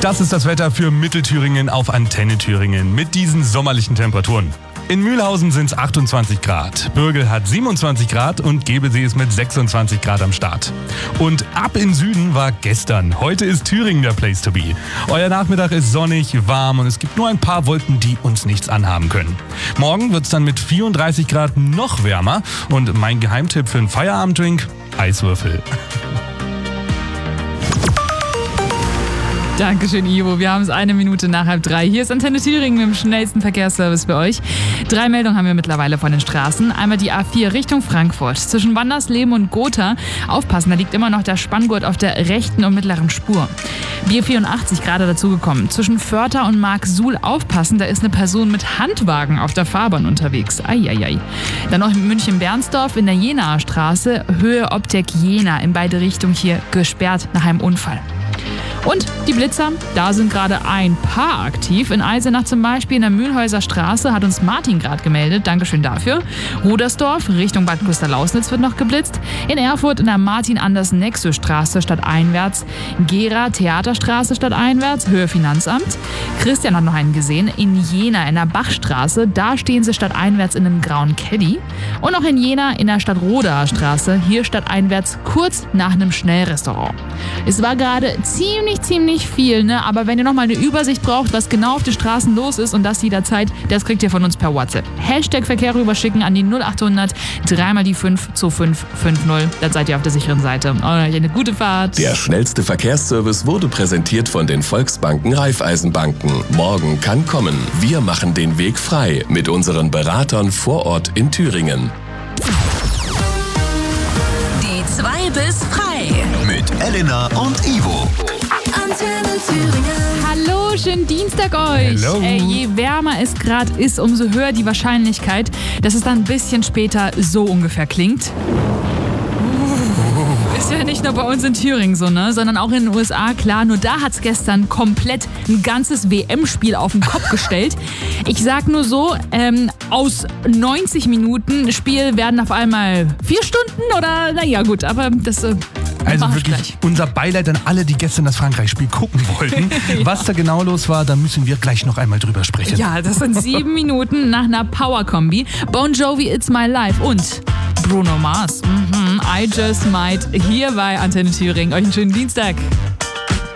Das ist das Wetter für Mittelthüringen auf Antenne Thüringen mit diesen sommerlichen Temperaturen. In Mühlhausen sind es 28 Grad, Bürgel hat 27 Grad und Gebelsee ist mit 26 Grad am Start. Und ab in Süden war gestern. Heute ist Thüringen der Place to be. Euer Nachmittag ist sonnig, warm und es gibt nur ein paar Wolken, die uns nichts anhaben können. Morgen wird es dann mit 34 Grad noch wärmer und mein Geheimtipp für einen Feierabenddrink: Eiswürfel. Dankeschön, Ivo. Wir haben es 1 Minute nach 2:30. Hier ist Antenne Thüringen mit dem schnellsten Verkehrsservice für euch. 3 Meldungen haben wir mittlerweile von den Straßen. Einmal die A4 Richtung Frankfurt. Zwischen Wandersleben und Gotha. Aufpassen, da liegt immer noch der Spanngurt auf der rechten und mittleren Spur. Bier 84 gerade dazugekommen. Zwischen Förther und Marksuhl aufpassen, da ist eine Person mit Handwagen auf der Fahrbahn unterwegs. Eieiei. Dann noch in München-Bernsdorf in der Jenaer Straße. Höhe Optik Jena in beide Richtungen hier gesperrt nach einem Unfall. Und die Blitzer, da sind gerade ein paar aktiv. In Eisenach zum Beispiel in der Mühlhäuser Straße hat uns Martin gerade gemeldet. Dankeschön dafür. Rudersdorf Richtung Bad Güsterlausnitz wird noch geblitzt. In Erfurt in der Martin-Anders-Nexö-Straße stadteinwärts. Gera Theaterstraße stadteinwärts, Höhe Finanzamt. Christian hat noch einen gesehen. In Jena in der Bachstraße, da stehen sie stadteinwärts in einem grauen Caddy. Und noch in Jena in der Stadtrodaer Straße, hier stadteinwärts kurz nach einem Schnellrestaurant. Es war gerade ziemlich viel, ne? Aber wenn ihr nochmal eine Übersicht braucht, was genau auf den Straßen los ist und das jederzeit, das kriegt ihr von uns per WhatsApp. #Verkehr rüberschicken an die 0800 3x5 2550. Dann seid ihr auf der sicheren Seite. Und euch eine gute Fahrt. Der schnellste Verkehrsservice wurde präsentiert von den Volksbanken Raiffeisenbanken. Morgen kann kommen. Wir machen den Weg frei mit unseren Beratern vor Ort in Thüringen. Die 2 bis frei. Mit Elena und Ivo. Antenne Thüringen. Hallo, schönen Dienstag euch. Hello. Je wärmer es gerade ist, umso höher die Wahrscheinlichkeit, dass es dann ein bisschen später so ungefähr klingt. Ist ja nicht nur bei uns in Thüringen so, ne? Sondern auch in den USA, klar. Nur da hat es gestern komplett ein ganzes WM-Spiel auf den Kopf gestellt. Ich sag nur so, aus 90 Minuten Spiel werden auf einmal 4 Stunden oder, naja gut, aber das Also mach ich wirklich gleich. unser Beileid an alle, die gestern das Frankreich-Spiel gucken wollten. Ja. Was da genau los war, da müssen wir gleich noch einmal drüber sprechen. Ja, das sind 7 Minuten nach einer Power-Kombi. Bon Jovi, It's My Life und Bruno Mars. I Just Might hier bei Antenne Thüringen. Euch einen schönen Dienstag.